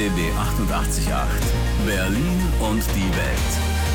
RBB 88.8. Berlin und die Welt.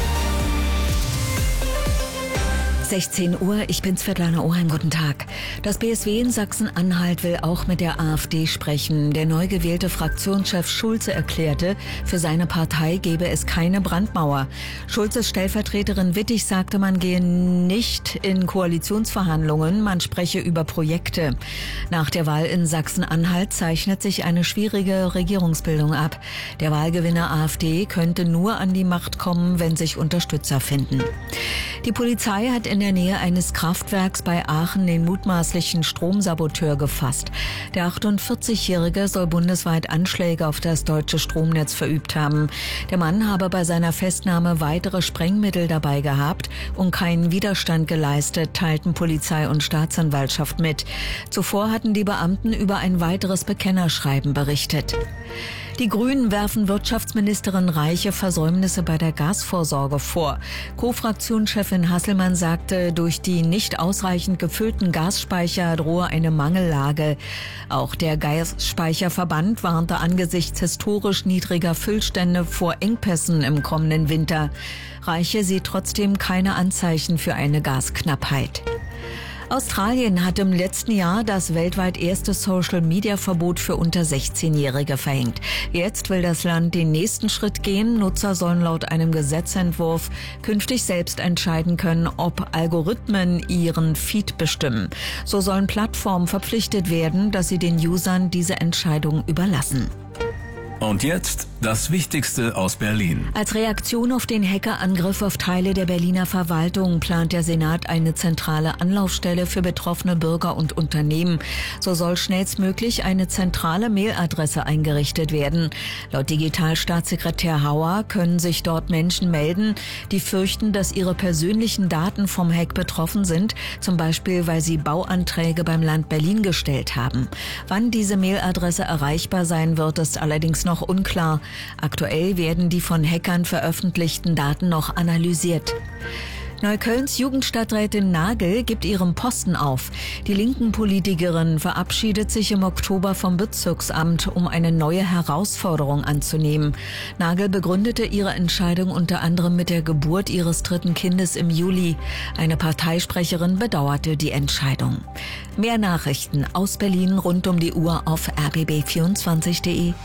16 Uhr, ich bin Svetlana Oheim, guten Tag. Das BSW in Sachsen-Anhalt will auch mit der AfD sprechen. Der neu gewählte Fraktionschef Schulze erklärte, für seine Partei gebe es keine Brandmauer. Schulzes Stellvertreterin Wittig sagte, man gehe nicht in Koalitionsverhandlungen, man spreche über Projekte. Nach der Wahl in Sachsen-Anhalt zeichnet sich eine schwierige Regierungsbildung ab. Der Wahlgewinner AfD könnte nur an die Macht kommen, wenn sich Unterstützer finden. Die Polizei hat in der Nähe eines Kraftwerks bei Aachen den mutmaßlichen Stromsaboteur gefasst. Der 48-Jährige soll bundesweit Anschläge auf das deutsche Stromnetz verübt haben. Der Mann habe bei seiner Festnahme weitere Sprengmittel dabei gehabt und keinen Widerstand geleistet, teilten Polizei und Staatsanwaltschaft mit. Zuvor hatten die Beamten über ein weiteres Bekennerschreiben berichtet. Die Grünen werfen Wirtschaftsministerin Reiche Versäumnisse bei der Gasvorsorge vor. Co-Fraktionschefin Hasselmann sagte, durch die nicht ausreichend gefüllten Gasspeicher drohe eine Mangellage. Auch der Gasspeicherverband warnte angesichts historisch niedriger Füllstände vor Engpässen im kommenden Winter. Reiche sieht trotzdem keine Anzeichen für eine Gasknappheit. Australien hat im letzten Jahr das weltweit erste Social-Media-Verbot für unter 16-Jährige verhängt. Jetzt will das Land den nächsten Schritt gehen. Nutzer sollen laut einem Gesetzentwurf künftig selbst entscheiden können, ob Algorithmen ihren Feed bestimmen. So sollen Plattformen verpflichtet werden, dass sie den Usern diese Entscheidung überlassen. Und jetzt das Wichtigste aus Berlin. Als Reaktion auf den Hackerangriff auf Teile der Berliner Verwaltung plant der Senat eine zentrale Anlaufstelle für betroffene Bürger und Unternehmen. So soll schnellstmöglich eine zentrale Mailadresse eingerichtet werden. Laut Digitalstaatssekretär Hauer können sich dort Menschen melden, die fürchten, dass ihre persönlichen Daten vom Hack betroffen sind, zum Beispiel weil sie Bauanträge beim Land Berlin gestellt haben. Wann diese Mailadresse erreichbar sein wird, ist allerdings noch unklar. Aktuell werden die von Hackern veröffentlichten Daten noch analysiert. Neuköllns Jugendstadträtin Nagel gibt ihren Posten auf. Die linken Politikerin verabschiedet sich im Oktober vom Bezirksamt, um eine neue Herausforderung anzunehmen. Nagel begründete ihre Entscheidung unter anderem mit der Geburt ihres dritten Kindes im Juli. Eine Parteisprecherin bedauerte die Entscheidung. Mehr Nachrichten aus Berlin rund um die Uhr auf rbb24.de.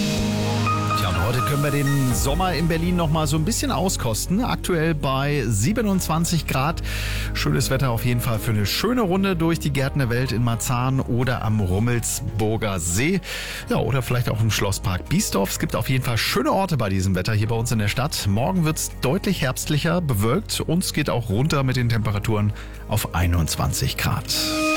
Ja, und heute können wir den Sommer in Berlin noch mal so ein bisschen auskosten. Aktuell bei 27 Grad. Schönes Wetter auf jeden Fall für eine schöne Runde durch die Gärten der Welt in Marzahn oder am Rummelsburger See. Ja, oder vielleicht auch im Schlosspark Biesdorf. Es gibt auf jeden Fall schöne Orte bei diesem Wetter hier bei uns in der Stadt. Morgen wird es deutlich herbstlicher, bewölkt und es geht auch runter mit den Temperaturen auf 21 Grad.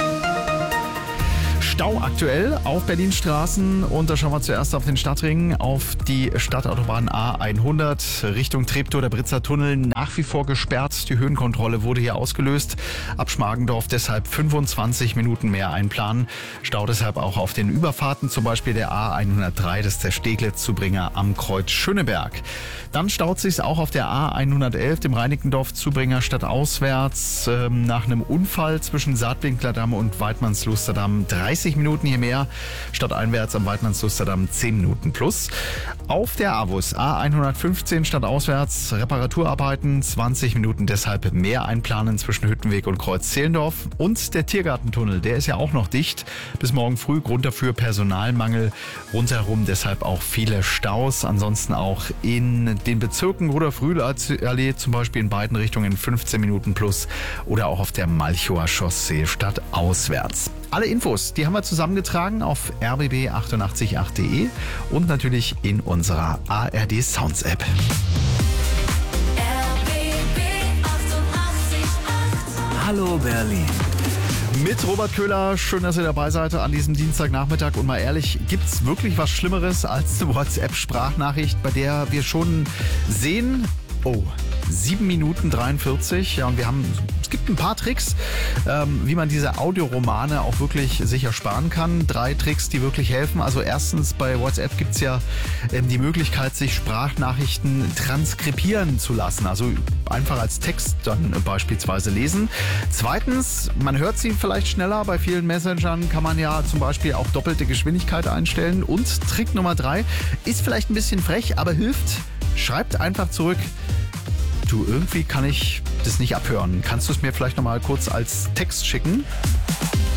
Stau aktuell auf Berlins Straßen und da schauen wir zuerst auf den Stadtring, auf die Stadtautobahn A100 Richtung Treptow, der Britzer Tunnel nach wie vor gesperrt. Die Höhenkontrolle wurde hier ausgelöst. Ab Schmargendorf deshalb 25 Minuten mehr einplanen. Stau deshalb auch auf den Überfahrten, zum Beispiel der A103, das ist der Steglitz-Zubringer am Kreuz Schöneberg. Dann staut sich auch auf der A111, dem Reinickendorf-Zubringer stadtauswärts nach einem Unfall zwischen Saatwinklerdamm und Weidmannslusterdamm 30 Minuten hier mehr, stadteinwärts am Weidmannslusterdamm 10 Minuten plus. Auf der AWUS A115 stadtauswärts Reparaturarbeiten 20 Minuten, deshalb mehr einplanen zwischen Hüttenweg und Kreuz Zehlendorf. Und der Tiergartentunnel, der ist ja auch noch dicht. Bis morgen früh, Grund dafür Personalmangel. Rundherum deshalb auch viele Staus. Ansonsten auch in den Bezirken Rudolf-Rühl-Allee zum Beispiel in beiden Richtungen 15 Minuten plus oder auch auf der Malchower Chaussee stadtauswärts. Alle Infos, die haben wir zusammengetragen auf rbb888.de und natürlich in unserer ARD Sounds App. Hallo Berlin. Mit Robert Köhler, schön, dass ihr dabei seid an diesem Dienstagnachmittag. Und mal ehrlich, gibt's wirklich was Schlimmeres als eine WhatsApp-Sprachnachricht, bei der wir schon sehen, Oh, 7 Minuten 43. Ja, und es gibt ein paar Tricks, wie man diese Audioromane auch wirklich sich ersparen kann. 3 Tricks, die wirklich helfen. Also erstens, bei WhatsApp gibt es ja die Möglichkeit, sich Sprachnachrichten transkribieren zu lassen. Also einfach als Text dann beispielsweise lesen. Zweitens, man hört sie vielleicht schneller. Bei vielen Messengern kann man ja zum Beispiel auch doppelte Geschwindigkeit einstellen. Und Trick Nummer 3 ist vielleicht ein bisschen frech, aber hilft. Schreibt einfach zurück: Du, irgendwie kann ich das nicht abhören. Kannst du es mir vielleicht nochmal kurz als Text schicken?